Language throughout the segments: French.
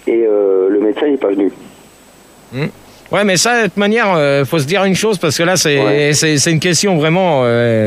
et le médecin n'est pas venu. Ouais, mais ça, de toute manière, faut se dire une chose, parce que là, c'est une question vraiment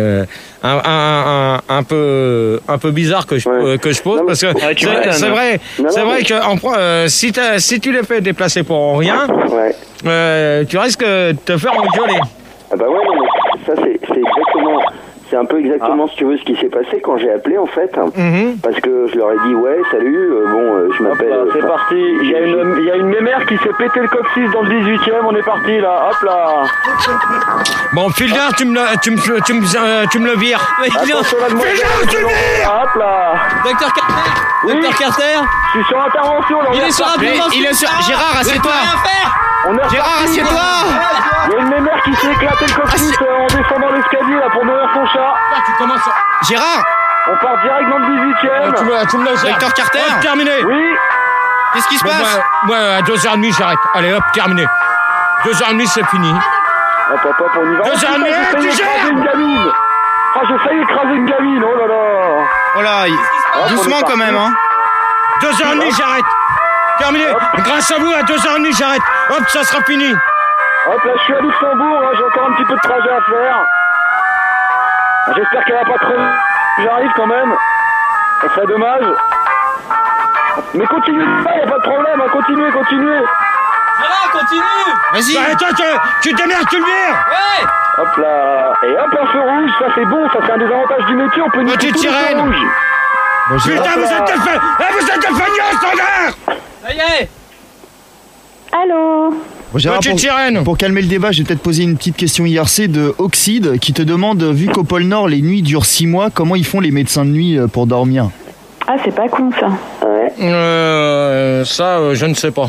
un peu bizarre que je pose, parce que c'est vrai que si tu les fais déplacer pour rien, tu risques de te faire engueuler. Ah bah ouais, non, mais ça c'est exactement... C'est un peu exactement, si tu veux, ce qui s'est passé quand j'ai appelé, en fait. Parce que je leur ai dit, ouais, salut, je m'appelle... c'est parti. Il y a une mémère qui s'est pété le coccyx dans le 18e, on est parti, là. Hop là. Bon, Fulgin, tu me le vires. Fulgin, tu le vires. Hop là. Docteur Carter. Oui. Docteur Carter. Je suis sur intervention, là. Il est sur intervention. Gérard, assieds-toi. Gérard, assieds-toi. Il y a une mémère qui s'est éclaté le coccyx en descendant l'escalier, là, pour nourrir son chat. Tu commences... Gérard. On part direct dans le 18e. Tu me laisses. Docteur Carter. Hop, terminé. Oui. Qu'est-ce qui se passe? Ouais, à 2h30, j'arrête. Allez, hop, terminé. 2h30, c'est fini. Hop, on y va. 2h30, tu gères. Une gamine. Ah, j'ai failli écraser une gamine, oh là là. Oh là, doucement quand même, hein. 2h30, j'arrête. Terminé. Grâce à vous, à 2h30, j'arrête. Hop, ça sera fini. Hop, là, je suis à Luxembourg, hein, j'ai encore un petit peu de trajet à faire. J'espère qu'elle va pas crever. J'arrive quand même. Ça serait dommage. Mais continuez pas, y a pas de problème, hein, continuez. Gérard, continue. Vas-y. Bah, toi, tu démerdes, tu le vires. Ouais. Hop là. Et hop, un feu rouge, ça c'est bon, ça c'est un des avantages du métier, on peut niquer tous les feux rouges. Putain, vous êtes des feignants, standard. Ça y est. Allô. Bon, Gérard, Petite sirène. pour calmer le débat, je vais peut-être poser une petite question IRC de Oxide qui te demande, vu qu'au pôle Nord les nuits durent 6 mois, comment ils font les médecins de nuit pour dormir? Ah, c'est pas con ça. Ouais. Ça, je ne sais pas.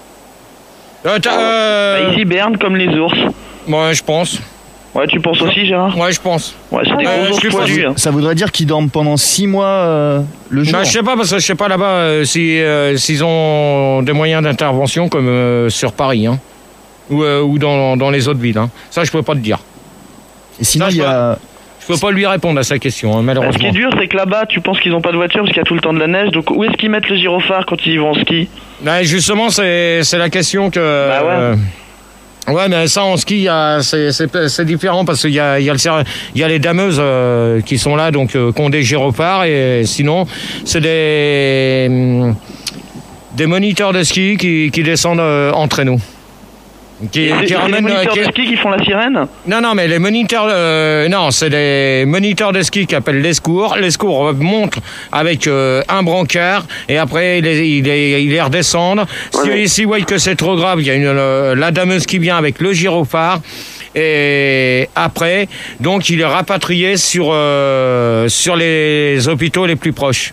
Ils hibernent comme les ours. Ouais, je pense. Ouais, tu penses aussi, Gérard? Ouais, je pense. Ouais, c'est des gros ours poilus. Hein. Ça voudrait dire qu'ils dorment pendant 6 mois le jour? Bah, je sais pas, parce que je sais pas là-bas s'ils ont des moyens d'intervention comme sur Paris, hein. Ou dans les autres villes, hein. Ça, je peux pas te dire. Et sinon, ça, il y a... Je peux pas lui répondre à sa question, hein, malheureusement. Ce qui est dur, c'est que là-bas, tu penses qu'ils ont pas de voiture parce qu'il y a tout le temps de la neige. Donc, où est-ce qu'ils mettent le gyrophare quand ils vont en ski? Bah, justement, c'est la question que... Bah ouais. Ouais, mais ça, en ski, c'est différent parce qu'il y a les dameuses qui sont là, donc qui ont des gyrophares, et sinon, c'est des moniteurs de ski qui descendent entre nous. C'est les moniteurs de ski qui font la sirène? Non, mais les moniteurs... non, c'est des moniteurs de ski qui appellent les secours. Les secours montent avec un brancard et après, ils les redescendent. S'ils voient que c'est trop grave, il y a la dameuse qui vient avec le gyrophare. Et après, donc, il est rapatrié sur les hôpitaux les plus proches.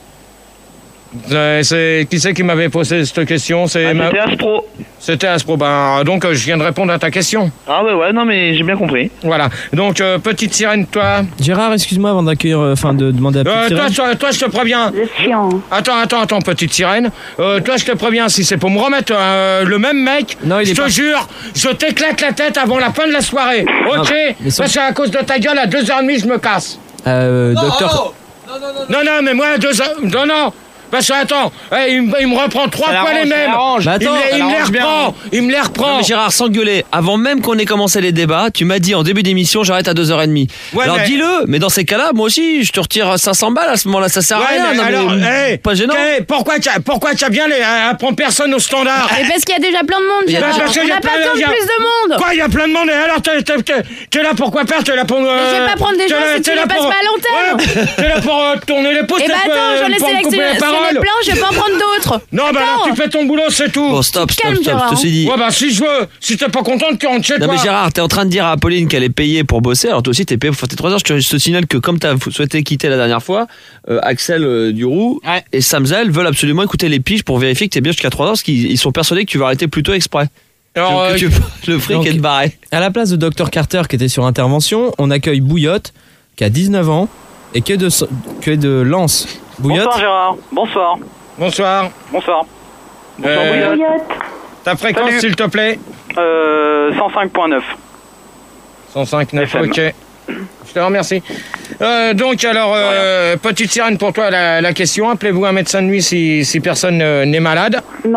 Qui c'est qui m'avait posé cette question? C'était Aspro. C'était Aspro. Donc, je viens de répondre à ta question. Ah ouais, non, mais j'ai bien compris. Voilà. Donc, petite sirène, toi. Gérard, excuse-moi avant d'accueillir, de demander à petite sirène. Toi, je te préviens. C'est chiant. Attends, petite sirène. Toi, je te préviens, si c'est pour me remettre le même mec, non, je te jure, je t'éclate la tête avant la fin de la soirée. Ok? Parce qu'à cause de ta gueule, à 2h30, je me casse. Docteur... Non, mais moi, à 2h... Non. Parce que attends, il me reprend 3 fois les mêmes. Il me les reprend. Non, mais Gérard, sans gueuler, avant même qu'on ait commencé les débats, tu m'as dit en début d'émission, j'arrête à 2h30. Ouais, alors dis-le, mais dans ces cas-là, moi aussi, je te retire 500 balles à ce moment-là, ça sert à rien. Pas gênant. Pourquoi t'as bien prendre personne au standard? Et parce qu'il y a déjà plein de monde, Gérard. On n'a pas besoin de plus de monde. Quoi, il y a plein de monde? Et alors, t'es là pour quoi faire? T'es là pour... Mais je vais pas prendre des gens si tu les passes pas à l'antenne. T'es là pour tourner les pouces. Et attends, j'en ai sélectionné plein, je vais pas en prendre d'autres. Non, alors tu fais ton boulot, c'est tout. Bon, stop, je te suis dit. Ouais, si t'es pas contente, tu rentres chez toi. Non, mais Gérard, t'es en train de dire à Apolline qu'elle est payée pour bosser, alors toi aussi t'es payé pour faire tes 3 heures. Je te signale que comme t'as souhaité quitter la dernière fois, Axel Duroux et Samzel veulent absolument écouter les piges pour vérifier que t'es bien jusqu'à 3 heures, parce qu'ils sont persuadés que tu vas arrêter plus tôt exprès. Alors, que tu le fric est de barré. À la place de Dr Carter qui était sur intervention, on accueille Bouillotte qui a 19 ans et qui est de Lens. Bouillotte. Bonsoir Gérard, bonsoir. Bonsoir. Bonsoir Bouillotte. Ta fréquence, s'il te plaît? 105.9. 105.9, ok. Je te remercie. Donc, alors, petite sirène pour toi, la question. Appelez-vous un médecin de nuit si personne n'est malade.